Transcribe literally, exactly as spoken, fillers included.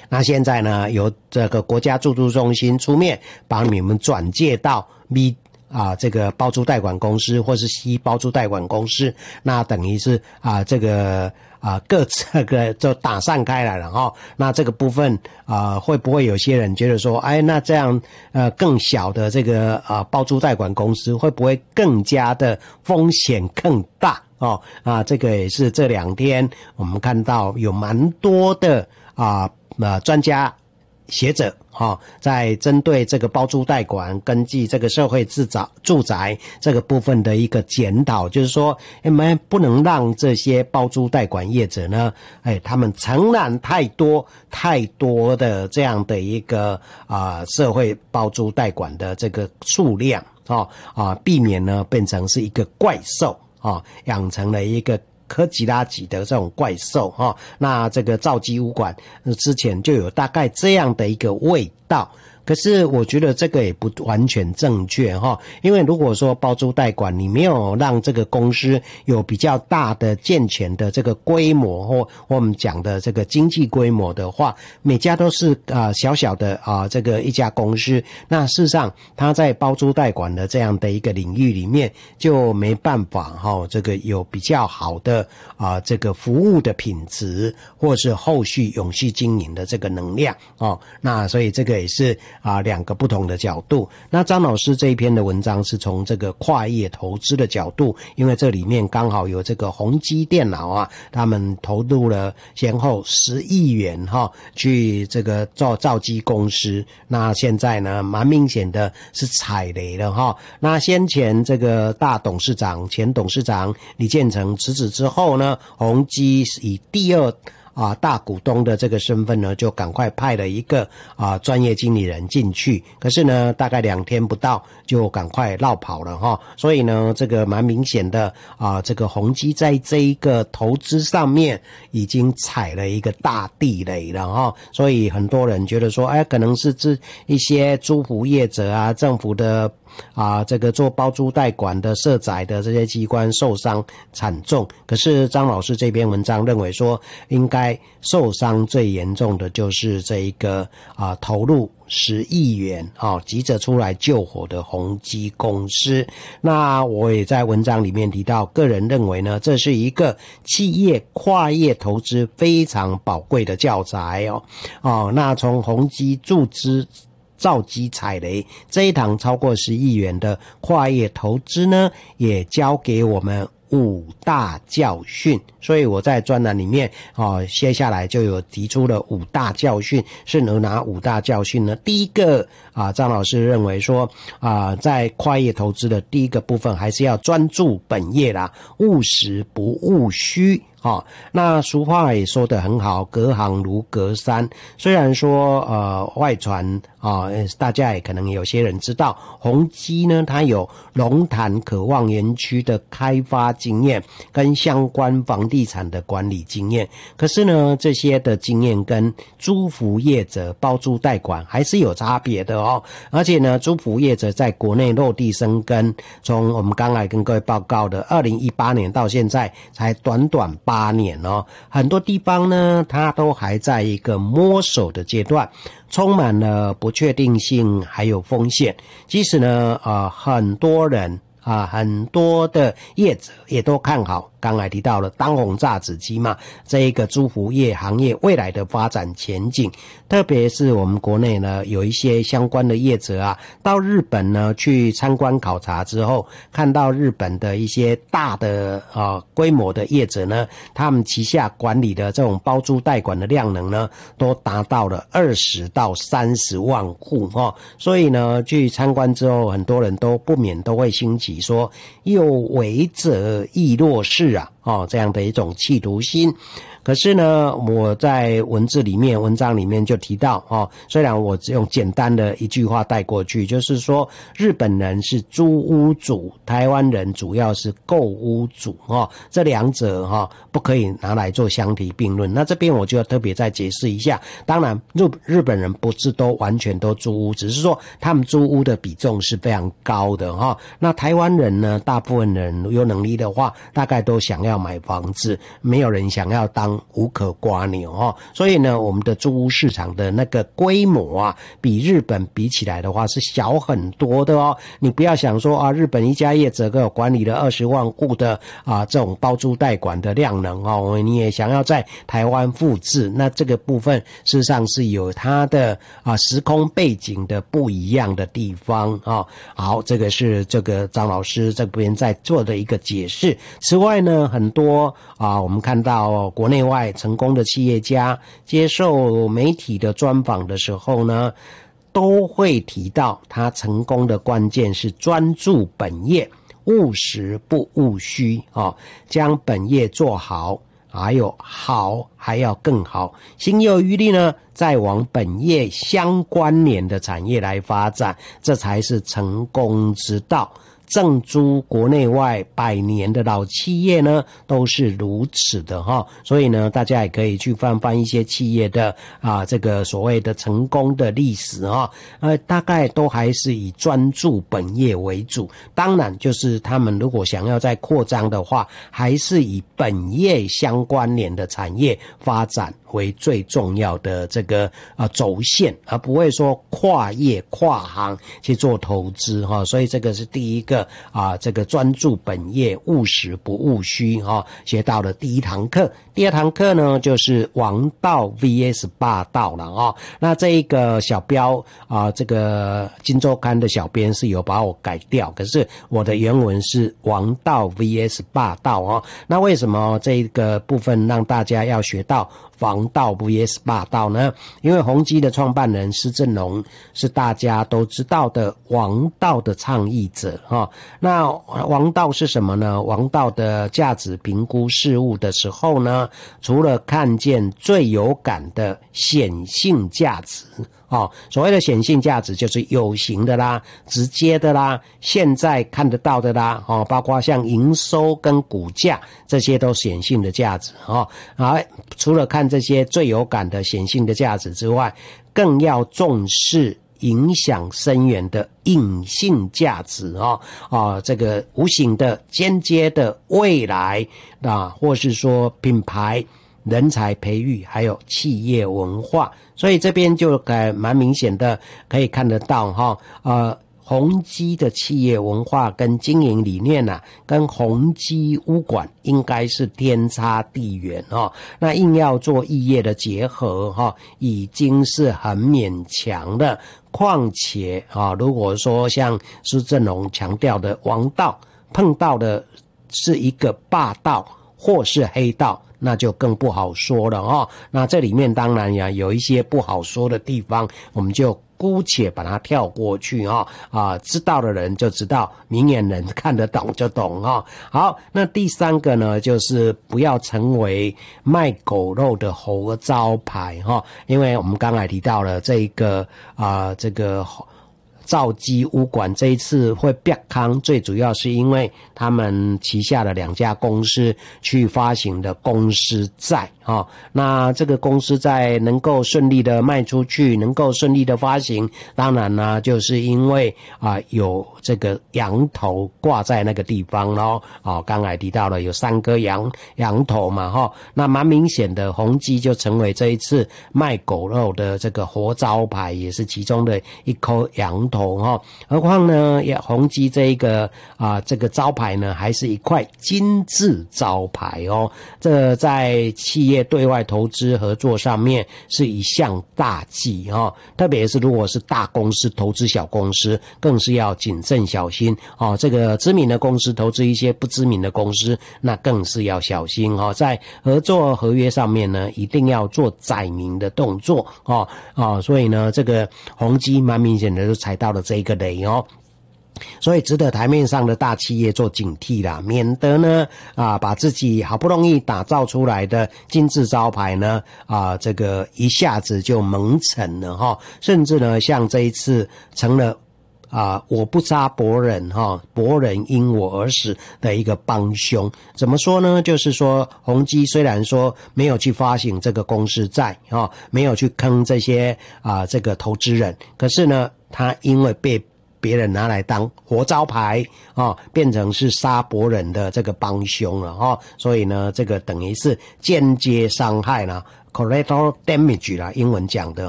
那现在呢，由这个国家住租中心出面，把你们转介到 B。啊，这个包租代管公司或是 C 包租代管公司，那等于是啊，这个啊各这个就打散开来了哈。那这个部分啊，会不会有些人觉得说，哎，那这样呃更小的这个啊包租代管公司会不会更加的风险更大哦？啊，这个也是这两天我们看到有蛮多的啊呃专家。学者哈，在针对这个包租代管，根据这个社会住宅住宅这个部分的一个检讨，就是说，我们不能让这些包租代管业者呢，哎，他们承揽太多太多的这样的一个啊、呃、社会包租代管的这个数量啊啊，避免呢变成是一个怪兽啊，养成了一个。科吉拉级的这种怪兽哈，那这个造基物管之前就有大概这样的一个味道。可是我觉得这个也不完全正确哈，因为如果说包租代管你没有让这个公司有比较大的健全的这个规模或我们讲的这个经济规模的话，每家都是啊、呃、小小的啊、呃、这个一家公司，那事实上它在包租代管的这样的一个领域里面就没办法哈、哦、这个有比较好的啊、呃、这个服务的品质或是后续永续经营的这个能量哦，那所以这个也是。啊，两个不同的角度。那张老师这一篇的文章是从这个跨业投资的角度，因为这里面刚好有这个宏基电脑啊，他们投入了先后十亿元哈，去这个做造机公司。那现在呢，蛮明显的是踩雷了哈。那先前这个大董事长、前董事长李建成辞职之后呢，宏基以第二。啊，大股东的这个身份呢，就赶快派了一个啊专业经理人进去。可是呢，大概两天不到就赶快落跑了哈。所以呢，这个蛮明显的啊，这个宏基在这一个投资上面已经踩了一个大地雷了哈。所以很多人觉得说，哎，可能是这一些租服业者啊，政府的。啊，这个做包租代管的社宅的这些机关受伤惨重，可是张老师这篇文章认为说，应该受伤最严重的就是这一个啊投入十亿元啊急着出来救火的宏基公司。那我也在文章里面提到，个人认为呢，这是一个企业跨业投资非常宝贵的教材哦。哦，那从宏基注资。造机踩雷这一堂超过十亿元的跨业投资呢，也交给我们五大教训。所以我在专栏里面哦，接下来就有提出了五大教训，是哪五大教训呢？第一个啊，张老师认为说啊，在跨业投资的第一个部分还是要专注本业啦，务实不务虚。哦，那俗话也说得很好，隔行如隔山。虽然说呃外传啊、呃，大家也可能有些人知道，宏基呢它有龙潭渴望园区的开发经验跟相关房地产的管理经验，可是呢这些的经验跟租服业者包租代管还是有差别的哦。而且呢租服业者在国内落地生根，从我们刚才跟各位报告的二零一八年到现在才短短八年哦，很多地方呢它都还在一个摸索的阶段，充满了不确定性还有风险。即使呢呃很多人啊，很多的业者也都看好，刚才提到了当红炸子鸡嘛，这一个租服业行业未来的发展前景，特别是我们国内呢有一些相关的业者啊，到日本呢去参观考察之后，看到日本的一些大的啊规模的业者呢，他们旗下管理的这种包租代管的量能呢，都达到了二十到三十万户哦，所以呢去参观之后，很多人都不免都会兴起说有为者亦若是啊哦，这样的一种企图心。可是呢，我在文字里面、文章里面就提到哦，虽然我只用简单的一句话带过去，就是说日本人是租屋主，台湾人主要是购屋主哦，这两者哈、哦、不可以拿来做相提并论。那这边我就要特别再解释一下，当然日日本人不是都完全都租屋，只是说他们租屋的比重是非常高的哈、哦。那台湾人呢，大部分人有能力的话，大概都想要要买房子，没有人想要当无壳瓜牛哦。所以呢，我们的租屋市场的那个规模啊，比日本比起来的话是小很多的哦。你不要想说啊，日本一家业者有管理了二十万户的啊这种包租代管的量能哦，你也想要在台湾复制，那这个部分事实上是有它的啊时空背景的不一样的地方啊、哦。好，这个是这个张老师这边在做的一个解释。此外呢，很多啊我们看到国内外成功的企业家接受媒体的专访的时候呢，都会提到他成功的关键是专注本业，务实不务虚啊，将本业做好，还有好还要更好，心有余力呢再往本业相关联的产业来发展，这才是成功之道。正租国内外百年的老企业呢，都是如此的哈，所以呢，大家也可以去翻翻一些企业的啊，这个所谓的成功的历史哈，呃，大概都还是以专注本业为主。当然，就是他们如果想要再扩张的话，还是以本业相关联的产业发展为最重要的这个啊轴线，而不会说跨业跨行去做投资哈。所以这个是第一个。啊，这个专注本业，务实不务虚哈、哦，学到了第一堂课。第二堂课呢，就是王道 V S 霸道了哦。那这一个小标啊，这个金周刊的小编是有把我改掉，可是我的原文是王道 V S 霸道哦。那为什么这个部分让大家要学到王道 V S 霸道呢？因为宏基的创办人施正荣是大家都知道的王道的倡议者哈、哦。那王道是什么呢？王道的价值评估事物的时候呢，除了看见最有感的显性价值哦，所谓的显性价值就是有形的啦、直接的啦、现在看得到的啦哦，包括像营收跟股价，这些都显性的价值哦。啊，除了看这些最有感的显性的价值之外，更要重视影响深远的隐性价值哦，啊，这个无形的、间接的未来啊，或是说品牌、人才培育，还有企业文化，所以这边就呃蛮明显的可以看得到哈，呃。宏基的企业文化跟经营理念啊，跟宏基屋管应该是天差地远哦。那硬要做异业的结合哈、哦，已经是很勉强的。况且啊，如果说像施正荣强调的王道，碰到的是一个霸道或是黑道，那就更不好说了哦。那这里面当然呀有一些不好说的地方，我们就姑且把它跳过去啊、哦、啊，知道的人就知道，明眼人看得懂就懂啊、哦。好，那第三个呢，就是不要成为卖狗肉的活招牌哈、哦，因为我们刚才提到了这个啊，这个。兆基屋管这一次会变康，最主要是因为他们旗下的两家公司去发行的公司债啊，那这个公司债能够顺利的卖出去，能够顺利的发行，当然呢，就是因为啊有这个羊头挂在那个地方咯啊，刚才提到了有三颗羊羊头嘛哈，那蛮明显的，宏基就成为这一次卖狗肉的这个活招牌，也是其中的一颗羊头。哈，何况呢，也宏基这一个啊，这个招牌呢，还是一块金字招牌哦。这在企业对外投资合作上面是一项大忌哦。特别是如果是大公司投资小公司，更是要谨慎小心哦。这个知名的公司投资一些不知名的公司，那更是要小心哦。在合作合约上面呢，一定要做载明的动作哦哦。所以呢，这个宏基蛮明显的就踩到了这一个雷哦，所以值得台面上的大企业做警惕啦，免得呢啊把自己好不容易打造出来的金字招牌呢啊这个一下子就蒙尘了哈，甚至呢像这一次成了啊我不杀伯仁哈，伯仁因我而死的一个帮凶。怎么说呢？就是说宏基虽然说没有去发行这个公司债啊，没有去坑这些啊这个投资人，可是呢他因为被别人拿来当活招牌哦，变成是杀伯仁的这个帮凶了哦，所以呢，这个等于是间接伤害啦 ，collateral damage 啦，英文讲的。